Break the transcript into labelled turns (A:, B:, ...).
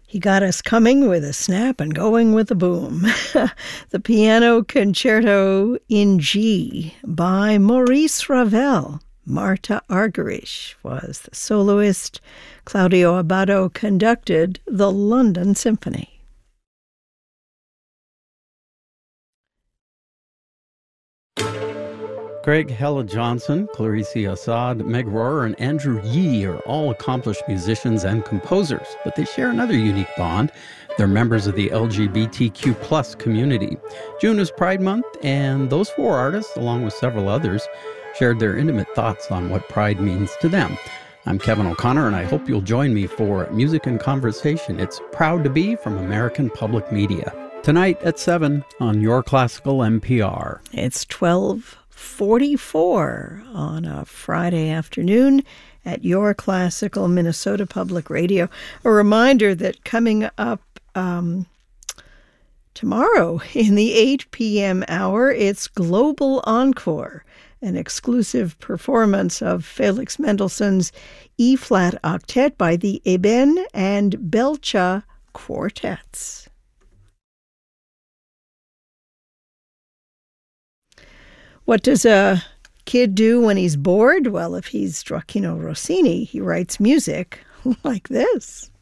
A: He got us coming with a snap and going with a boom. The Piano Concerto in G by Maurice Ravel. Marta Argerich was the soloist. Claudio Abbado conducted the London Symphony.
B: Greg Hella Johnson, Clarice Assad, Meg Rohrer, and Andrew Yee are all accomplished musicians and composers, but they share another unique bond. They're members of the LGBTQ plus community. June is Pride Month, and those four artists, along with several others, shared their intimate thoughts on what Pride means to them. I'm Kevin O'Connor, and I hope you'll join me for Music and Conversation. It's Proud to Be from American Public Media. Tonight at 7 on Your Classical NPR.
A: It's 12:44 on a Friday afternoon at Your Classical Minnesota Public Radio. A reminder that coming up tomorrow in the 8 p.m. hour, it's Global Encore, an exclusive performance of Felix Mendelssohn's E-flat octet by the Eben and Belcha Quartets. What does a kid do when he's bored? Well, if he's Gioacchino Rossini, he writes music like this.